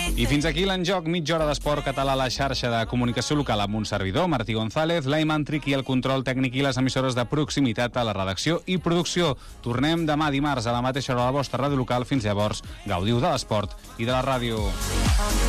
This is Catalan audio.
I fins aquí l'enjoc, mitja hora d'esport català a la xarxa de comunicació local amb un servidor, Martí González, l'Aiman Triqui, el control tècnic i les emissores de proximitat a la redacció i producció. Tornem demà dimarts a la mateixa hora a la vostra ràdio local. Fins llavors, gaudiu de l'esport i de la ràdio.